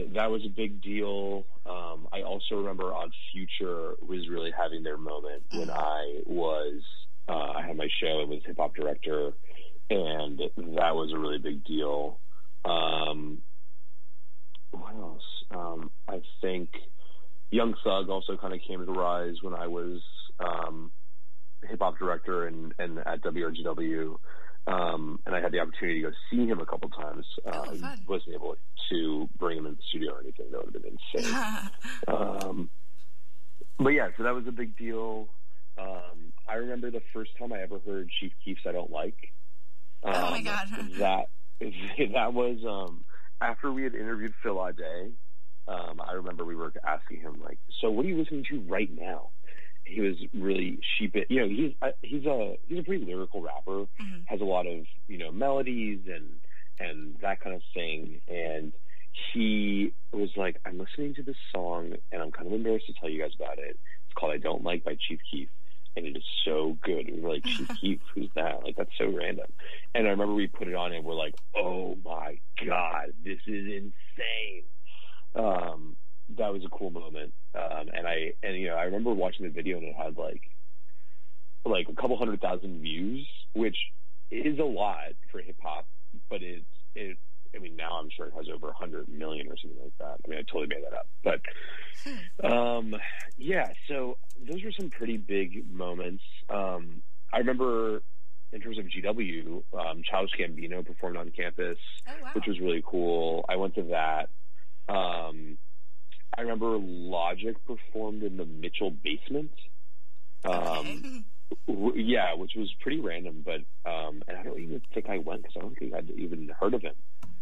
that was a big deal. I also remember Odd Future was really having their moment when I had my show and was hip hop director, and that was a really big deal. What else? I think Young Thug also kind of came to rise when I was hip hop director and at WRGW. And I had the opportunity to go see him a couple times. I wasn't able to bring him in the studio or anything. That would have been insane. But yeah, so that was a big deal. I remember the first time I ever heard Chief Keef's "I Don't Like." Oh my God. that was after we had interviewed Phil Ade. I remember we were asking him, like, so what are you listening to right now? He was really sheepish. You know, he's a pretty lyrical rapper, has a lot of, melodies and that kind of thing. And he was like, I'm listening to this song and I'm kind of embarrassed to tell you guys about it. It's called "I Don't Like" by Chief Keef. And it is so good. And we were like, Chief Keef, who's that? Like, that's so random. And I remember we put it on and we're like, oh my God, this is insane. That was a cool moment. And I remember watching the video and it had like a couple 100,000 views, which is a lot for hip hop, but now I'm sure it has over 100 million or something like that. I mean, I totally made that up, but, yeah, so those were some pretty big moments. I remember in terms of GW, Childish Gambino performed on campus, which was really cool. I went to that. I remember Logic performed in the Mitchell basement. Yeah, which was pretty random, but, and I don't even think I went because I don't think I'd even heard of him.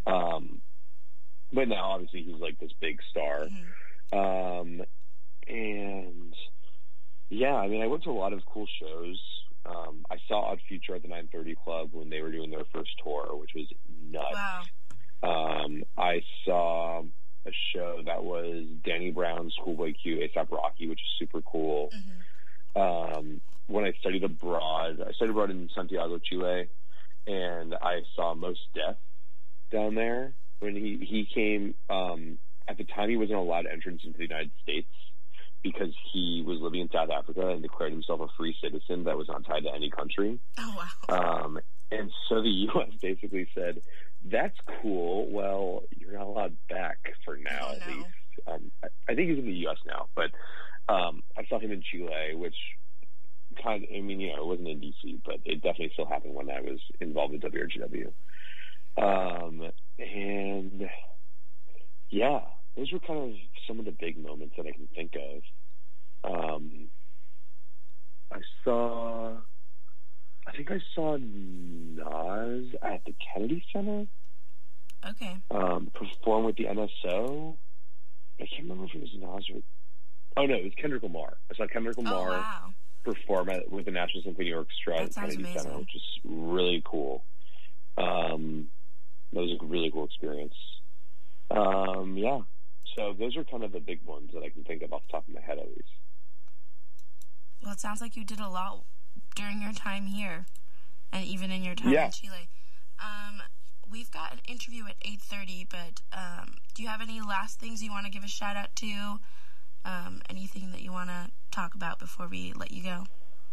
But now obviously he's like this big star. And yeah, I mean, I went to a lot of cool shows. I saw Odd Future at the 930 Club when they were doing their first tour, which was nuts. Wow. I saw a show that was Danny Brown, Schoolboy Q, A$AP Rocky, which is super cool. When I studied abroad in Santiago, Chile, and I saw Mos Def down there. When he came, at the time he wasn't allowed entrance into the United States because he was living in South Africa and declared himself a free citizen that was not tied to any country. Oh, wow. And so the U.S. basically said, that's cool. Well, you're not allowed back for now, at least. I think he's in the U.S. now, but I saw him in Chile, which it wasn't in D.C., but it definitely still happened when I was involved with WRGW. And yeah, those were kind of some of the big moments that I can think of. I think I saw Nas at the Kennedy Center. Okay. Perform with the NSO. I can't remember if it was Nas or... Oh, no, it was Kendrick Lamar. I saw Kendrick Lamar perform with the National Symphony Orchestra at the Kennedy Center, which is really cool. That was a really cool experience. Yeah. So those are kind of the big ones that I can think of off the top of my head, at least. Well, it sounds like you did a lot during your time here and even in your time in Chile. We've got an interview at 8:30, but do you have any last things you want to give a shout out to? Anything that you want to talk about before we let you go?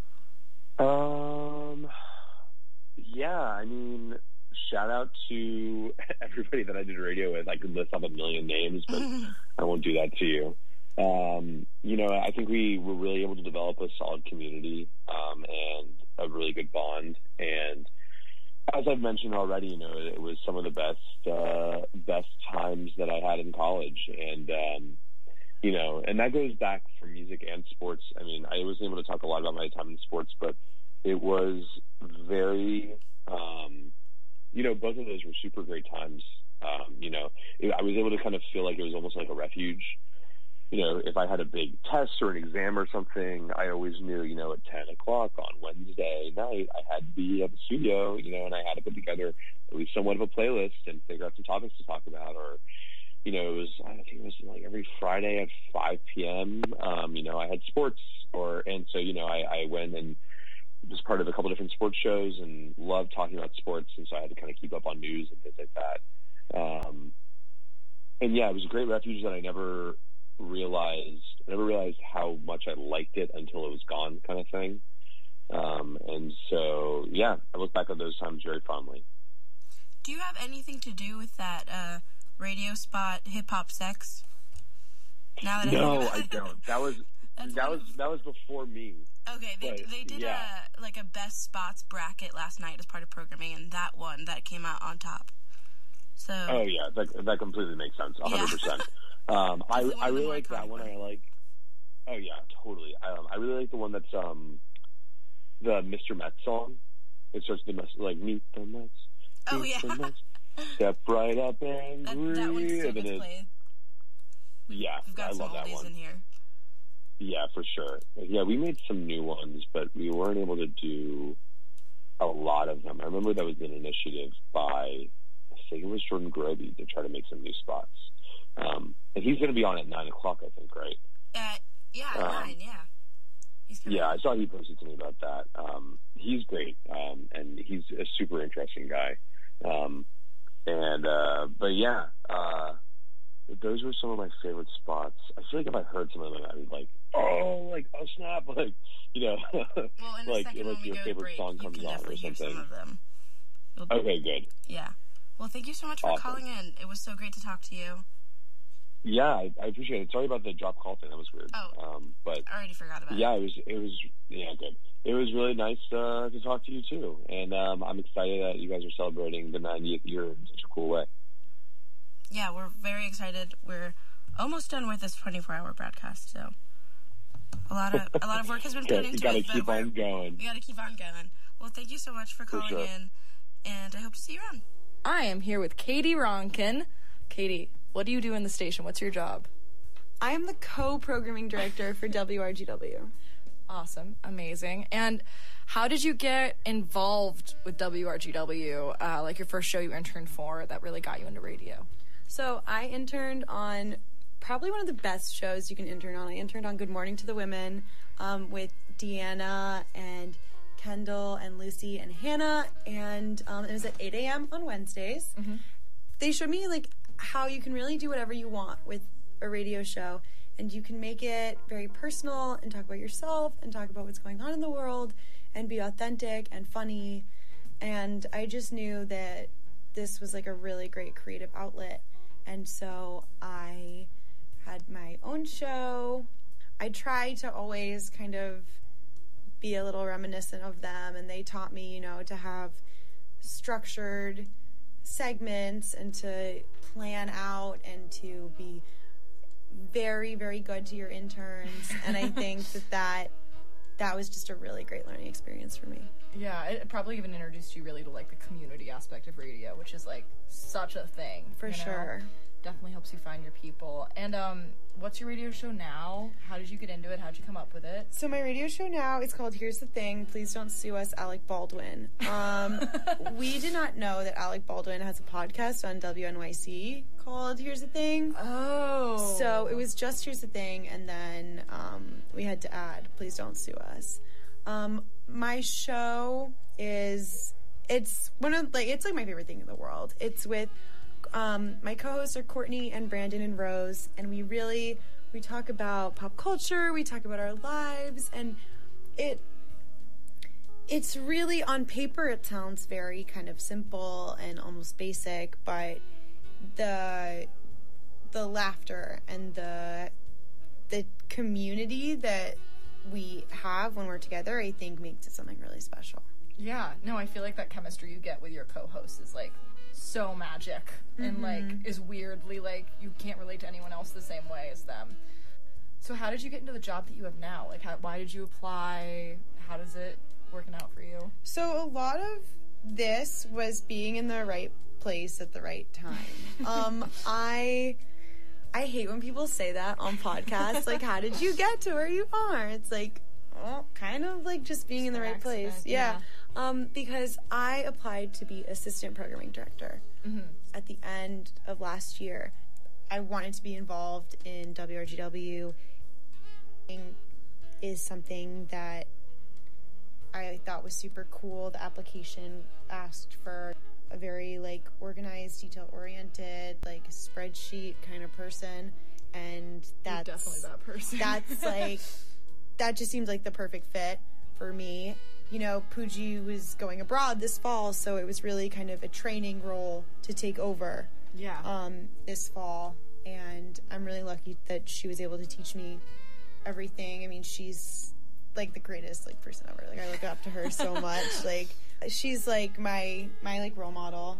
Yeah, I mean, shout out to everybody that I did radio with. I could list off a million names, but I won't do that to you. I think we were really able to develop a solid community, and a really good bond. And as I've mentioned already, it was some of the best times that I had in college. And, and that goes back for music and sports. I mean, I wasn't able to talk a lot about my time in sports, but it was very, both of those were super great times. I was able to kind of feel like it was almost like a refuge. If I had a big test or an exam or something, I always knew, at 10 o'clock on Wednesday night, I had to be at the studio, and I had to put together at least somewhat of a playlist and figure out some topics to talk about. Or, I think it was like every Friday at 5 p.m., I had sports and so, I went and was part of a couple different sports shows and loved talking about sports. And so I had to kind of keep up on news and things like that. And yeah, it was a great refuge that I never realized how much I liked it until it was gone, kind of thing. And so, yeah, I look back on those times very fondly. Do you have anything to do with that radio spot, Hip Hop Sex? No, I don't. That was before me. Okay, they did a best spots bracket last night as part of programming, and that came out on top. So. Oh yeah, that completely makes sense, 100%. Yeah. I really like that one. Oh yeah, totally. I really like the one that's the Mr. Metz song. It starts the meet the Mets. Oh yeah. The Mets. Step right up and that one still gets played. Yeah, We've got I love that one. In here. Yeah, for sure. Yeah, we made some new ones, but we weren't able to do a lot of them. I remember that was an initiative by, I think it was Jordan Groby, to try to make some new spots. And he's going to be on at 9 o'clock, I think, right? 9, yeah. Yeah, I saw he posted something about that. He's great, and he's a super interesting guy. But yeah, those were some of my favorite spots. I feel like if I heard some of them, I'd be like, oh snap, well, in like your favorite song comes on or something. Some of them. Okay, good. Yeah. Well, thank you so much for calling in. It was so great to talk to you. Yeah, I appreciate it. Sorry about the drop call thing. That was weird. Oh, but I already forgot about it. Yeah, it was good. It was really nice to talk to you too, and I'm excited that you guys are celebrating the 90th year in such a cool way. Yeah, we're very excited. We're almost done with this 24-hour broadcast, so a lot of work has been put into it. We gotta keep on going. We gotta keep on going. Well, thank you so much for calling in, and I hope to see you around. I am here with Katie Ronkin. Katie, what do you do in the station? What's your job? I am the co-programming director for WRGW. Awesome. Amazing. And how did you get involved with WRGW, like your first show you interned for that really got you into radio? So I interned on probably one of the best shows you can intern on. I interned on Good Morning to the Women with Deanna and Kendall and Lucy and Hannah, and it was at 8 a.m. on Wednesdays. Mm-hmm. They showed me how you can really do whatever you want with a radio show, and you can make it very personal and talk about yourself and talk about what's going on in the world and be authentic and funny. And I just knew that this was a really great creative outlet, and so I had my own show. I tried to always kind of be a little reminiscent of them, and they taught me, to have structured segments and to plan out and to be very, very good to your interns. And I think that was just a really great learning experience for me. Yeah, it probably even introduced you really to the community aspect of radio, which is such a thing. For sure. Definitely helps you find your people. And what's your radio show now? How did you get into it? How did you come up with it? So my radio show now is called Here's the Thing. Please don't sue us, Alec Baldwin. We did not know that Alec Baldwin has a podcast on WNYC called Here's the Thing. Oh. So it was just Here's the Thing, and then we had to add Please Don't Sue Us. My show it's one of it's my favorite thing in the world. It's with my co-hosts are Courtney and Brandon and Rose, and we talk about pop culture, we talk about our lives, and it's really, on paper, it sounds very kind of simple and almost basic, but the laughter and the community that we have when we're together, I think makes it something really special. Yeah, no, I feel like that chemistry you get with your co-hosts is so magic, mm-hmm. and is weirdly you can't relate to anyone else the same way as them. So how did you get into the job that you have now? Why did you apply? How does it working out for you? So a lot of this was being in the right place at the right time. I hate when people say that on podcasts. How did you get to where you are? It's kind of just being in the right place. Yeah. Because I applied to be assistant programming director mm-hmm. at the end of last year. I wanted to be involved in WRGW. Is something that I thought was super cool. The application asked for a very organized, detail-oriented, spreadsheet kind of person, and that's You're definitely that person. That's like, that just seems like the perfect fit for me. You know, Pooji was going abroad this fall, so it was really kind of a training role to take over this fall, and I'm really lucky that she was able to teach me everything. I mean, she's like the greatest like person ever. Like, I look up to her so much. Like, she's like my like role model.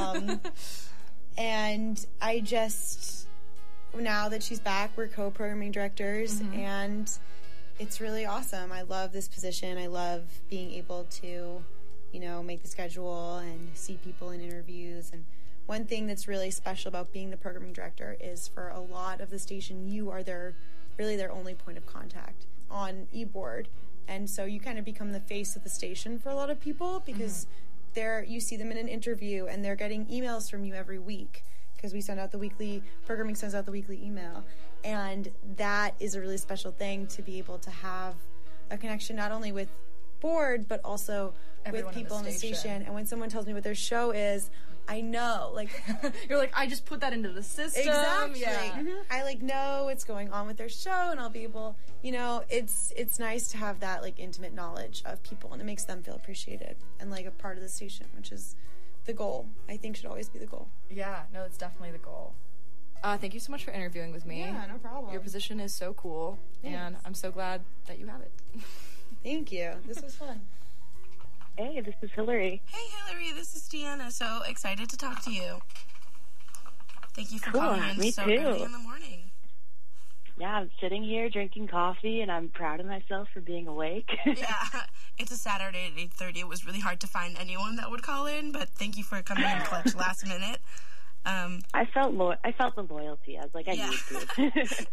And I just, now that she's back, we're co-programming directors, and it's really awesome. I love this position. I love being able to, you know, make the schedule and see people in interviews. And one thing that's really special about being the programming director is, for a lot of the station, you are their only point of contact on eBoard. And so you kind of become the face of the station for a lot of people, because you see them in an interview and they're getting emails from you every week, because programming sends out the weekly email. And that is a really special thing, to be able to have a connection not only with board, but also everyone with people in the station. And when someone tells me what their show is, I know, like, you're like, I just put that into the system. Exactly. Yeah. I like know what's going on with their show, and I'll be able, you know, it's nice to have that like intimate knowledge of people, and it makes them feel appreciated and like a part of the station, which is the goal. I think should always be the goal. Yeah, no, it's definitely the goal. Thank you so much for interviewing with me. Yeah, no problem. Your position is so cool, and I'm so glad that you have it. Thank you. This was fun. Hey, this is Hillary. Hey, Hillary, this is Deanna. So excited to talk to you. Thank you for calling in so early in the morning. Yeah, I'm sitting here drinking coffee, and I'm proud of myself for being awake. Yeah, it's a Saturday at 8:30. It was really hard to find anyone that would call in, but thank you for coming in clutch last minute. I felt the loyalty. I was like, I need to.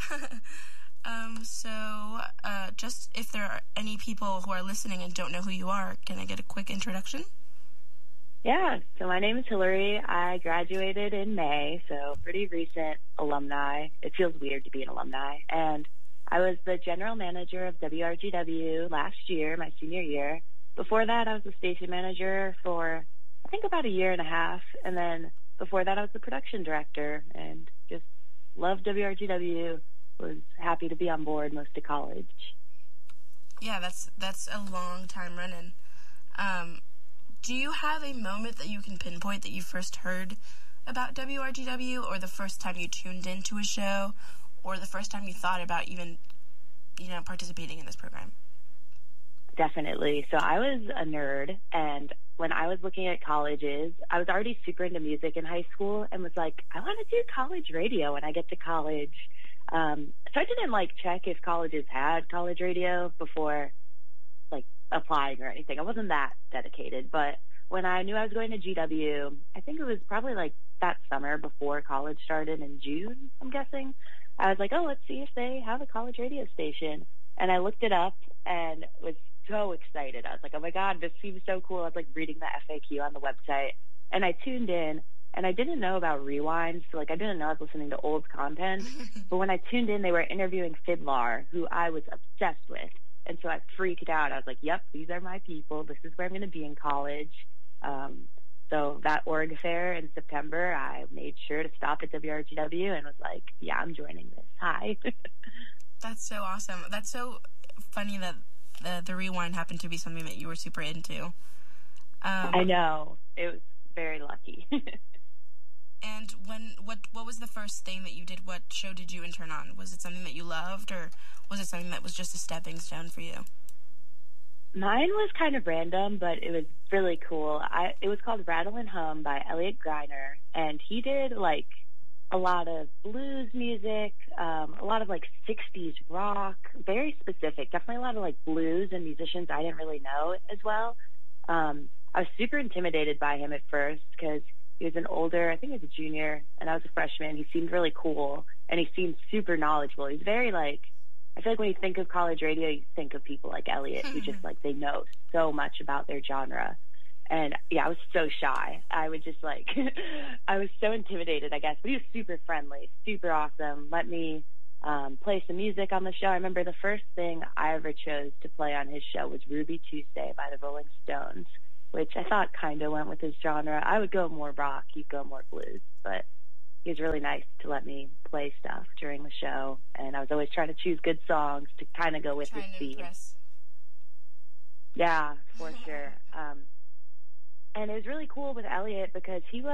Just if there are any people who are listening and don't know who you are, can I get a quick introduction? Yeah, so my name is Hillary. I graduated in May, so pretty recent alumni. It feels weird to be an alumni. And I was the general manager of WRGW last year, my senior year. Before that, I was the station manager for, I think, about a year and a half. And then before that, I was the production director, and just loved WRGW. Was happy to be on board most of college. Yeah, that's a long time running. Do you have a moment that you can pinpoint that you first heard about WRGW, or the first time you tuned into a show, or the first time you thought about even, you know, participating in this program? Definitely. So I was a nerd, and when I was looking at colleges, I was already super into music in high school, and was like, I want to do college radio when I get to college. So I didn't check if colleges had college radio before applying or anything. I wasn't that dedicated, but when I knew I was going to GW, I think it was probably that summer before college started in June, I'm guessing. I was like, oh, let's see if they have a college radio station. And I looked it up and was so excited. I was like, oh my God, this seems so cool. I was reading the FAQ on the website, and I tuned in. And I didn't know about rewinds, so I didn't know I was listening to old content. But when I tuned in, they were interviewing Fiddlar, who I was obsessed with. And so I freaked out. I was like, yep, these are my people. This is where I'm going to be in college. So that org fair in September, I made sure to stop at WRGW and was like, yeah, I'm joining this. Hi. That's so awesome. That's so funny that the rewind happened to be something that you were super into. I know. It was very lucky. And what was the first thing that you did? What show did you intern on? Was it something that you loved, or was it something that was just a stepping stone for you? Mine was kind of random, but it was really cool. It was called Rattle and Hum by Elliot Greiner, and he did a lot of blues music, a lot of 60s rock, very specific. Definitely a lot of blues and musicians I didn't really know as well. I was super intimidated by him at first because he was an older, I think he was a junior, and I was a freshman. He seemed really cool, and he seemed super knowledgeable. He's very, I feel like when you think of college radio, you think of people like Elliot, who just, they know so much about their genre. And, yeah, I was so shy. I would just, I was so intimidated, I guess. But he was super friendly, super awesome. Let me play some music on the show. I remember the first thing I ever chose to play on his show was Ruby Tuesday by the Rolling Stones, which I thought kind of went with his genre. I would go more rock, he'd go more blues, but he was really nice to let me play stuff during the show, and I was always trying to choose good songs to kind of go with his theme. Impress. Yeah, for sure. And it was really cool with Elliot because he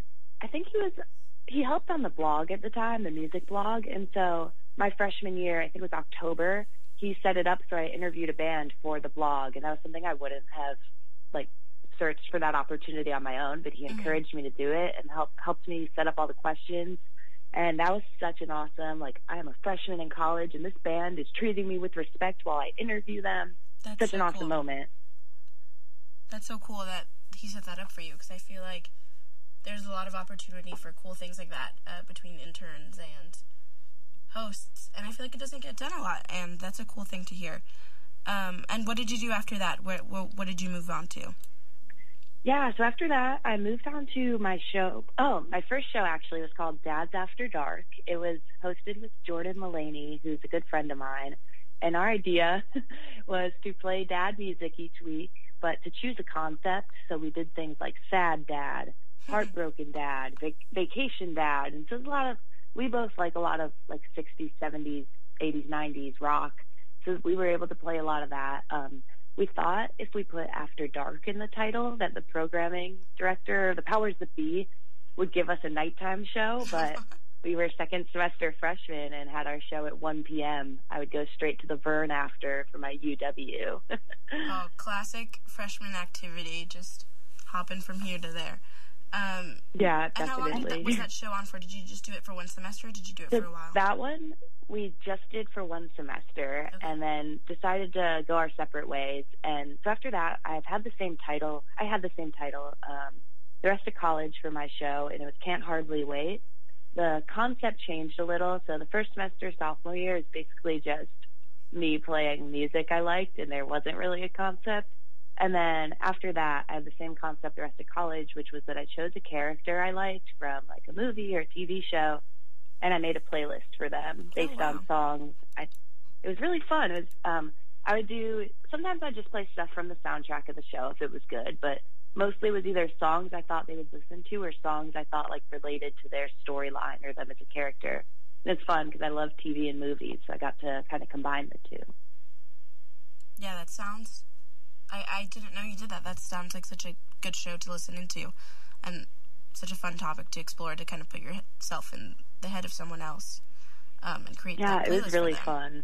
helped on the blog at the time, the music blog, and so my freshman year, I think it was October, he set it up so I interviewed a band for the blog, and that was something I wouldn't have, searched for that opportunity on my own, but he encouraged me to do it and helped me set up all the questions, and that was such an awesome, I am a freshman in college, and this band is treating me with respect while I interview them. That's such so an awesome cool. moment. That's so cool that he set that up for you, because I feel like there's a lot of opportunity for cool things like that between interns and hosts, and I feel like it doesn't get done a lot, and that's a cool thing to hear. And what did you do after that? What did you move on to? Yeah, so after that, I moved on to my show. Oh, my first show actually was called Dads After Dark. It was hosted with Jordan Mulaney, who's a good friend of mine, and our idea was to play dad music each week, but to choose a concept. So we did things like sad dad, heartbroken dad, vacation dad, and so we both like a lot of 60s, 70s, 80s, 90s rock. So we were able to play a lot of that. We thought if we put After Dark in the title that the programming director, the powers that be, would give us a nighttime show, but we were second semester freshmen and had our show at 1 p.m. I would go straight to the Vern after for my UW. Oh, classic freshman activity, just hopping from here to there. Yeah, definitely. And how long was that show on for? Did you just do it for one semester, or did you do it for a while? That one we just did for one semester, okay, and then decided to go our separate ways. And so after that, I had the same title the rest of college for my show, and it was Can't Hardly Wait. The concept changed a little, so the first semester, sophomore year, is basically just me playing music I liked, and there wasn't really a concept. And then after that, I had the same concept the rest of college, which was that I chose a character I liked from a movie or a TV show, and I made a playlist for them based on songs. It was really fun. It was sometimes I'd just play stuff from the soundtrack of the show if it was good, but mostly it was either songs I thought they would listen to or songs I thought related to their storyline or them as a character. And it's fun because I love TV and movies, so I got to kind of combine the two. Yeah, that sounds... I didn't know you did that. That sounds like such a good show to listen into, and such a fun topic to explore, to kind of put yourself in the head of someone else and create that playlist. Yeah, it was really fun.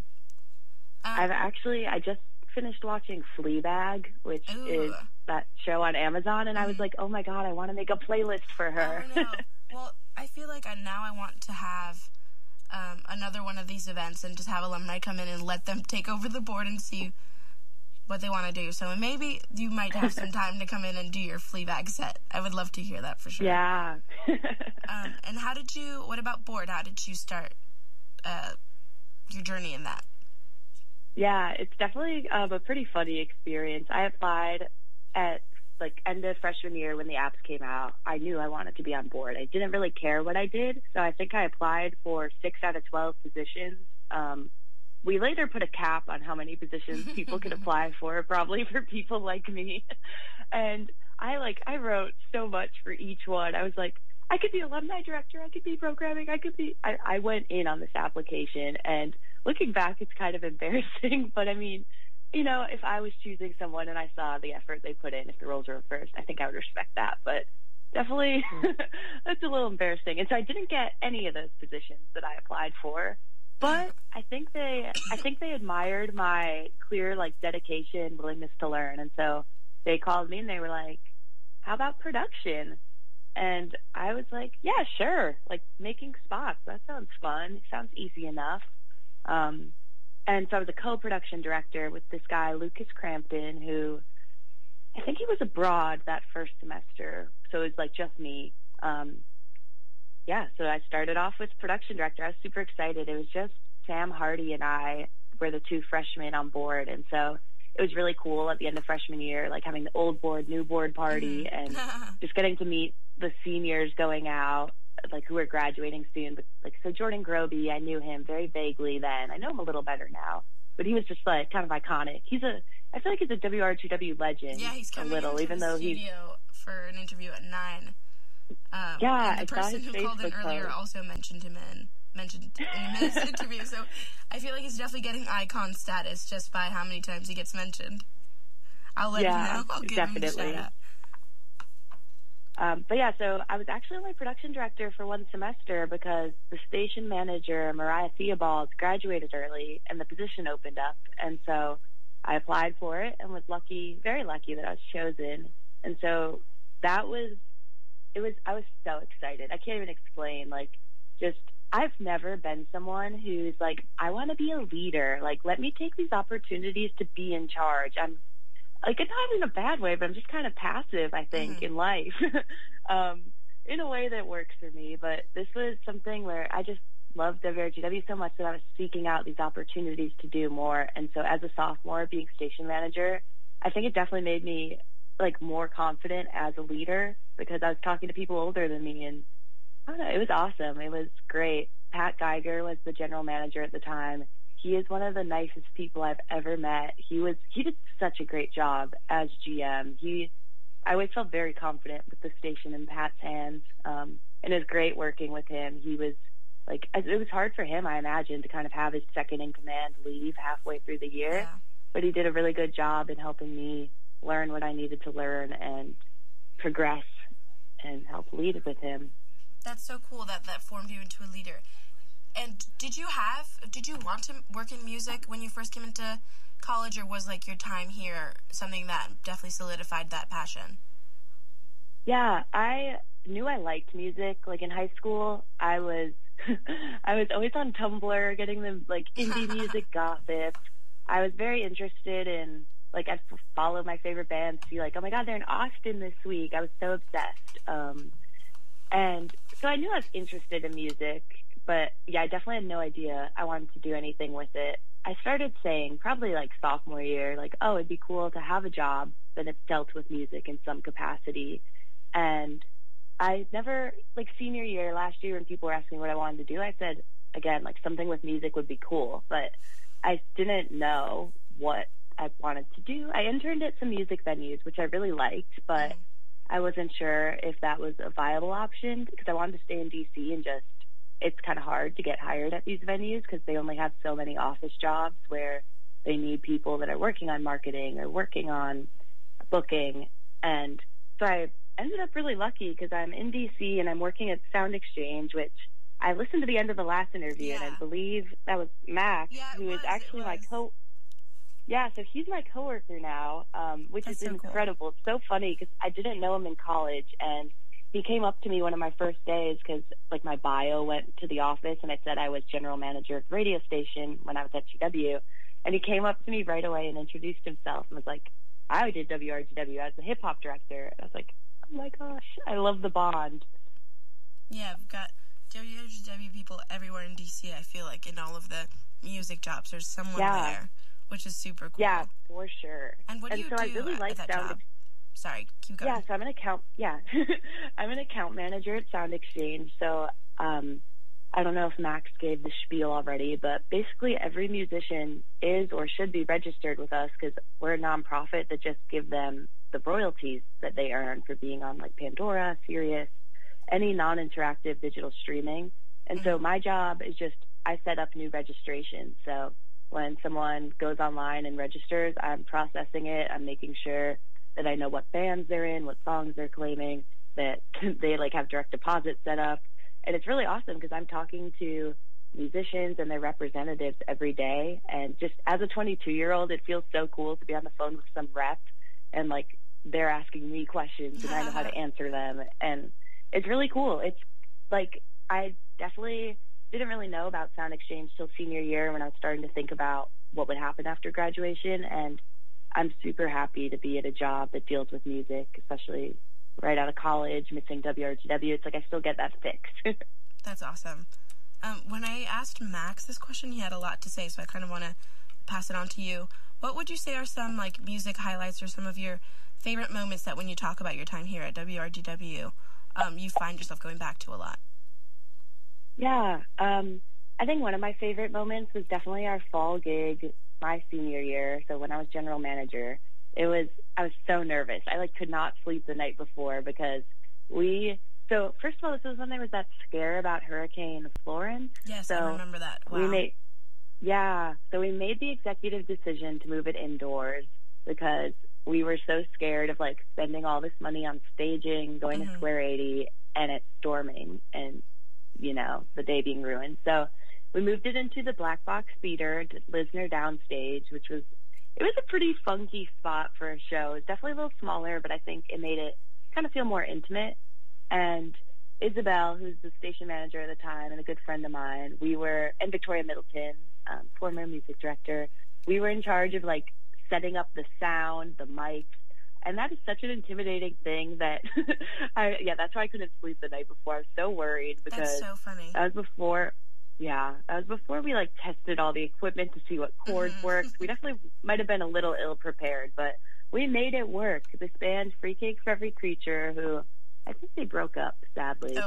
I just finished watching Fleabag, which is that show on Amazon, and I was like, oh my god, I want to make a playlist for her. Oh, no. Well, I feel like now I want to have another one of these events and just have alumni come in and let them take over the board and see what they want to do. So maybe you might have some time to come in and do your Fleabag set. I would love to hear that for sure. Yeah. And what about board? How did you start your journey in that? Yeah, it's definitely a pretty funny experience. I applied at end of freshman year when the apps came out. I knew I wanted to be on board. I didn't really care what I did, so I think I applied for 6 out of 12 positions. We later put a cap on how many positions people could apply for, probably for people like me. And I wrote so much for each one. I was like, I could be alumni director, I could be programming, I went in on this application, and looking back, it's kind of embarrassing, but I mean, if I was choosing someone and I saw the effort they put in, if the roles were reversed, I think I would respect that, but definitely that's a little embarrassing. And so I didn't get any of those positions that I applied for. But I think they admired my clear dedication, willingness to learn, and so they called me and they were like, "How about production?" And I was like, "Yeah, sure. Making spots, that sounds fun. It sounds easy enough." And so I was a co-production director with this guy Lucas Crampton, who I think he was abroad that first semester, so it was just me. Yeah, so I started off with production director. I was super excited. It was just Sam Hardy and I were the 2 freshmen on board, and so it was really cool at the end of freshman year, having the old board, new board party, and just getting to meet the seniors going out, who were graduating soon. But so Jordan Groby, I knew him very vaguely then. I know him a little better now, but he was just kind of iconic. I feel like he's a WR2W legend. Yeah, he's coming into the studio for an interview at 9. And the person who called in earlier also mentioned him in this interview. So I feel like he's definitely getting icon status just by how many times he gets mentioned. I'll let him know. I'll give him a shout out. But yeah, so I was actually only production director for one semester because the station manager, Mariah Theobald, graduated early and the position opened up. And so I applied for it and was lucky, very lucky that I was chosen. And so I was so excited. I can't even explain, I've never been someone who's like, I want to be a leader. Like, let me take these opportunities to be in charge. I'm like, it's not in a bad way, but I'm just kind of passive, I think, in life, in a way that works for me. But this was something where I just loved WRGW so much that I was seeking out these opportunities to do more. And so as a sophomore being station manager, I think it definitely made me more confident as a leader because I was talking to people older than me, and I don't know, it was awesome. It was great. Pat Geiger was the general manager at the time. He is one of the nicest people I've ever met. He did such a great job as GM. I always felt very confident with the station in Pat's hands. And it was great working with him. He was it was hard for him, I imagine, to kind of have his second in command leave halfway through the year. Yeah. But he did a really good job in helping me learn what I needed to learn and progress and help lead with him. That's so cool that formed you into a leader. And did you want to work in music when you first came into college, or was your time here something that definitely solidified that passion? Yeah, I knew I liked music. In high school, I was always on Tumblr getting the indie music gossip. I was very interested in I'd follow my favorite bands, see oh my God, they're in Austin this week. I was so obsessed. And so I knew I was interested in music, but yeah, I definitely had no idea I wanted to do anything with it. I started saying probably sophomore year, oh, it'd be cool to have a job that it's dealt with music in some capacity. And I never, senior year, last year when people were asking what I wanted to do, I said, again, something with music would be cool, but I didn't know what I wanted to do. I interned at some music venues, which I really liked, but I wasn't sure if that was a viable option because I wanted to stay in DC and it's kind of hard to get hired at these venues because they only have so many office jobs where they need people that are working on marketing or working on booking. And so I ended up really lucky because I'm in DC and I'm working at Sound Exchange, which I listened to the end of the last interview, and I believe that was Max, who is actually my so he's my coworker now, which is so incredible. Cool. It's so funny because I didn't know him in college, and he came up to me one of my first days because my bio went to the office, and I said I was general manager of the radio station when I was at GW, and he came up to me right away and introduced himself and was like, I did WRGW as the hip hop director. And I was like, oh my gosh, I love the bond. Yeah, we've got WRGW people everywhere in DC. I feel in all of the music jobs, there's someone there, which is super cool. Yeah, for sure. And what do you do I really like at that job? Sorry, keep going. Yeah, so I'm an account manager at Sound Exchange. So I don't know if Max gave the spiel already, but basically every musician is or should be registered with us because we're a nonprofit that just give them the royalties that they earn for being on Pandora, Sirius, any non-interactive digital streaming. And so my job is I set up new registrations. So when someone goes online and registers, I'm processing it. I'm making sure that I know what bands they're in, what songs they're claiming, that they have direct deposit set up. And it's really awesome because I'm talking to musicians and their representatives every day. And just as a 22-year-old, it feels so cool to be on the phone with some rep and they're asking me questions and I know how to answer them. And it's really cool. It's I definitely didn't really know about Sound Exchange till senior year when I was starting to think about what would happen after graduation. And I'm super happy to be at a job that deals with music, especially right out of college, missing WRGW. It's I still get that fix. That's awesome. When I asked Max this question, he had a lot to say, so I kind of want to pass it on to you. What would you say are some music highlights or some of your favorite moments that when you talk about your time here at WRGW, you find yourself going back to a lot? Yeah, I think one of my favorite moments was definitely our fall gig my senior year. So when I was general manager, I was so nervous. I could not sleep the night before because we So first of all, this was when there was that scare about Hurricane Florence. Yes, so I remember that. Wow. So we made the executive decision to move it indoors because we were so scared of like spending all this money on staging, going to Square 80, and it storming and, you know, the day being ruined. So we moved it into the Black Box Theater, Lisner Downstage, which was a pretty funky spot for a show. It was definitely a little smaller, but I think it made it kind of feel more intimate. And Isabel, who's the station manager at the time and a good friend of mine, and Victoria Middleton, former music director, we were in charge of like setting up the sound, the mics, and that is such an intimidating thing that that's why I couldn't sleep the night before. I was so worried because that's so funny. That was before we like tested all the equipment to see what chords worked. We definitely might have been a little ill prepared, but we made it work. This band, Free Cake for Every Creature, who I think they broke up sadly.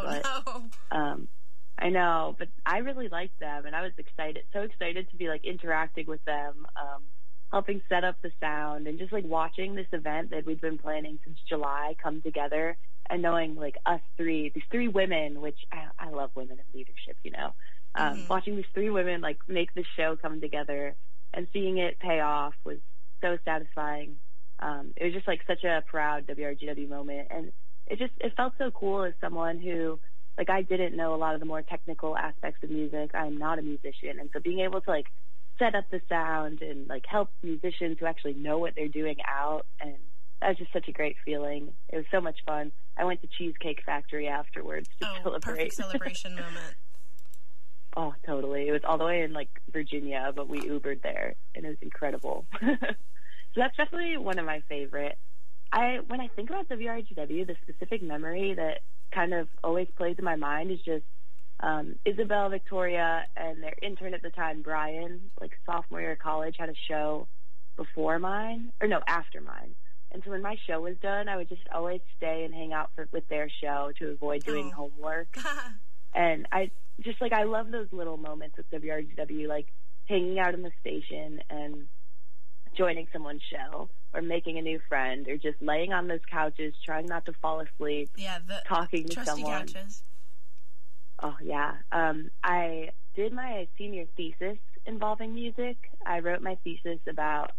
No. I know, but I really liked them, and I was so excited to be like interacting with them, helping set up the sound, and just like watching this event that we'd been planning since July come together, and knowing like these three women, which I love women in leadership, you know, watching these three women like make this show come together and seeing it pay off was so satisfying. It was just like such a proud WRGW moment, and it felt so cool as someone who, like, I didn't know a lot of the more technical aspects of music. I'm not a musician, and so being able to like set up the sound and like help musicians who actually know what they're doing out, and that was just such a great feeling. It was so much fun. I went to Cheesecake Factory afterwards to celebrate. Perfect celebration moment. Oh, totally. It was all the way in like Virginia, but we Ubered there, and it was incredible. So that's definitely one of my favorite. When I think about WRGW, the specific memory that kind of always plays in my mind is just Isabel, Victoria, and their intern at the time, Brian, like sophomore year of college, had a show after mine. And so when my show was done, I would just always stay and hang out with their show to avoid doing homework. And I love those little moments with WRGW, like hanging out in the station and joining someone's show, or making a new friend, or just laying on those couches, trying not to fall asleep, talking to someone. Couches. Oh, yeah. I did my senior thesis involving music. I wrote my thesis about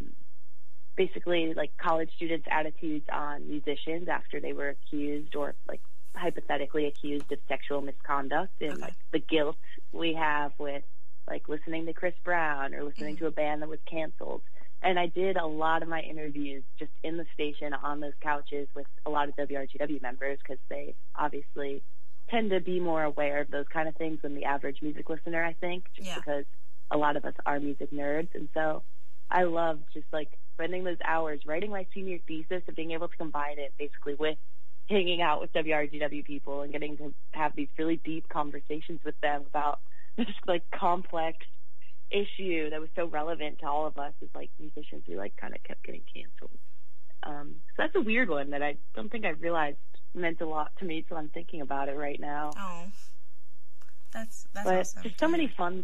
basically like college students' attitudes on musicians after they were accused or like hypothetically accused of sexual misconduct, and like the guilt we have with like listening to Chris Brown or listening to a band that was canceled. And I did a lot of my interviews just in the station on those couches with a lot of WRGW members, because they obviously tend to be more aware of those kind of things than the average music listener, I think, just because a lot of us are music nerds. And so I love just like spending those hours writing my senior thesis and being able to combine it basically with hanging out with WRGW people and getting to have these really deep conversations with them about this like complex issue that was so relevant to all of us as like musicians who like kind of kept getting canceled. So that's a weird one that I don't think I realized meant a lot to me till I'm thinking about it right now. Oh, that's but awesome. Just so many fun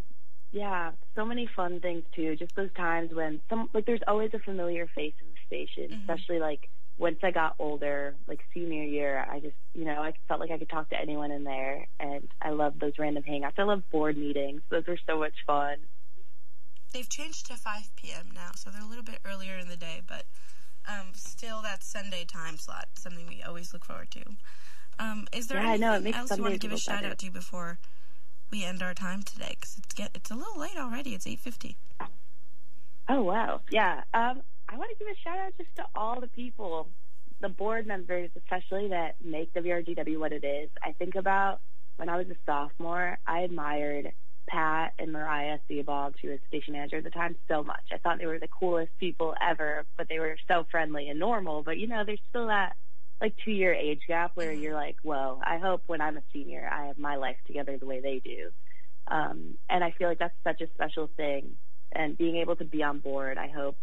things too. Just those times when there's always a familiar face in the station, especially like once I got older, like senior year, I just, I felt like I could talk to anyone in there, and I love those random hangouts. I love board meetings. Those were so much fun. They've changed to 5 p.m. now, so they're a little bit earlier in the day, but still that Sunday time slot, something we always look forward to. Is there anything else you want to give a shout out to before we end our time today? Because it's a little late already. It's 8:50. Oh, wow. Yeah. I want to give a shout out just to all the people, the board members especially, that make WRGW what it is. I think about when I was a sophomore, I admired Pat and Mariah Theobald, who was station manager at the time, so much. I thought they were the coolest people ever, but they were so friendly and normal. But, there's still that, 2-year age gap where you're like, whoa, I hope when I'm a senior I have my life together the way they do. And I feel like that's such a special thing. And being able to be on board, I hope,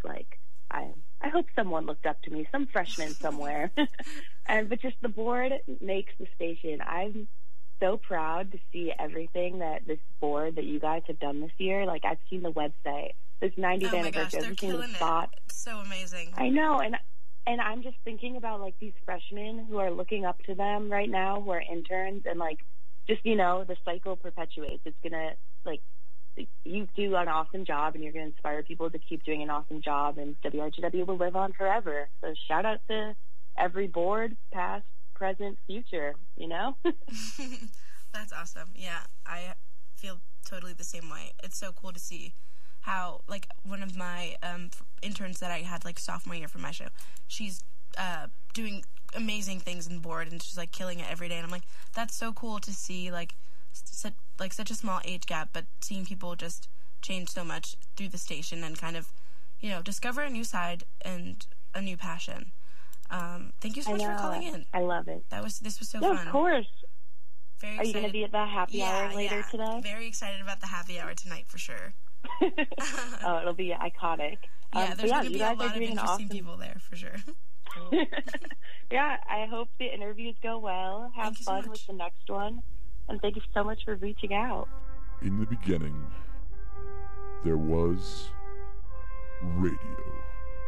I hope someone looked up to me, some freshman somewhere. But just the board makes the station. I'm so proud to see everything that this board that you guys have done this year. I've seen the website. This 90th anniversary. They're killing it. It's so amazing. I know, And I'm just thinking about, like, these freshmen who are looking up to them right now, who are interns, and, like, just, you know, the cycle perpetuates. It's going to, like, you do an awesome job, and you're going to inspire people to keep doing an awesome job, and WRGW will live on forever. So shout out to every board, past, present, future, you know? That's awesome. Yeah, I feel totally the same way. It's so cool to see how, like, one of my interns that I had, like, sophomore year for my show, she's doing amazing things in board, and she's, like, killing it every day. And I'm like, that's so cool to see, like, such a small age gap, but seeing people just change so much through the station and kind of, you know, discover a new side and a new passion. Thank you so much for calling in. I love it. This was so fun. Of course. Very excited. Are you going to be at the happy hour later today? Very excited about the happy hour tonight for sure. Oh, it'll be iconic. Yeah, there's going to be a lot of interesting people there for sure. Yeah, I hope the interviews go well. Have fun with the next one. And thank you so much for reaching out. In the beginning, there was radio.